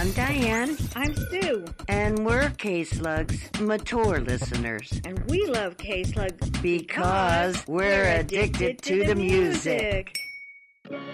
I'm Diane. I'm Sue. And we're K-Slugs Mature listeners. And we love K-Slugs because we're addicted to the music.